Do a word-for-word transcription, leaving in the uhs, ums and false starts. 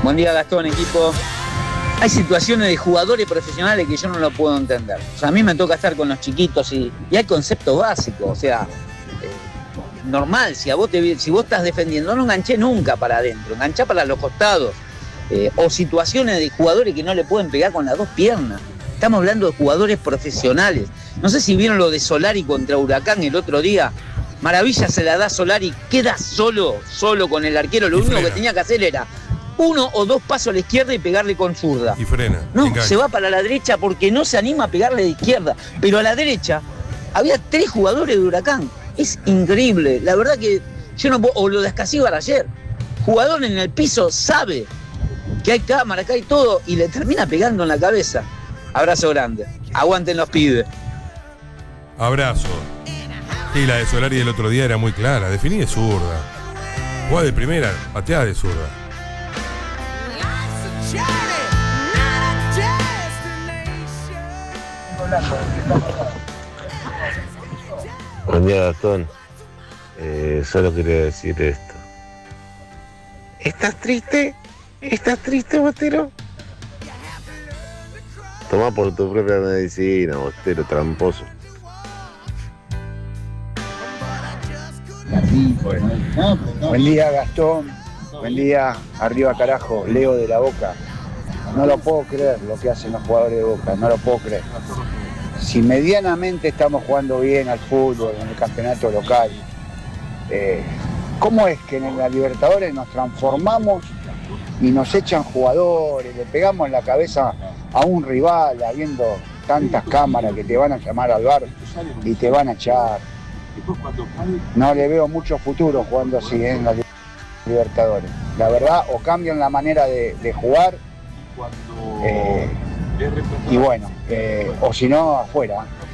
Buen día, Gastón, equipo. Hay situaciones de jugadores profesionales que yo no lo puedo entender. O sea, a mí me toca estar con los chiquitos y, y hay conceptos básicos. O sea, eh, normal, si, a vos te, si vos estás defendiendo, no enganché nunca para adentro, enganchá para los costados. Eh, o situaciones de jugadores que no le pueden pegar con las dos piernas. Estamos hablando de jugadores profesionales. No sé si vieron lo de Solari contra Huracán el otro día. Maravilla se la da Solari, queda solo, solo con el arquero. Lo Y único frena. que tenía que hacer era uno o dos pasos a la izquierda y pegarle con zurda. Y frena. No, engancha. se va para la derecha porque no se anima a pegarle de izquierda. Pero a la derecha había tres jugadores de Huracán. Es increíble. La verdad que yo no puedo... O lo de Escasíbar ayer. Jugador en el piso sabe que hay cámara, que hay todo, y le termina pegando en la cabeza. Abrazo grande. Aguanten los pibes. Abrazo. Y la de Solari del otro día era muy clara. Definí de zurda. Jugá de primera, pateá de zurda. Buen día, Gastón. Eh, solo quería decir esto. ¿Estás triste? ¿Estás triste, Bostero? Toma por tu propia medicina, Bostero, tramposo. Buen día, Gastón. Buen día, arriba carajo, Leo de la Boca. No lo puedo creer lo que hacen los jugadores de Boca, no lo puedo creer. Si medianamente estamos jugando bien al fútbol, en el campeonato local, eh, ¿cómo es que en la Libertadores nos transformamos y nos echan jugadores, le pegamos en la cabeza a un rival, habiendo tantas cámaras que te van a llamar al bar y te van a echar? No le veo mucho futuro jugando así ¿eh? en la Libertadores. La verdad, o cambian la manera de, de jugar, eh, y bueno, eh, o si no, afuera.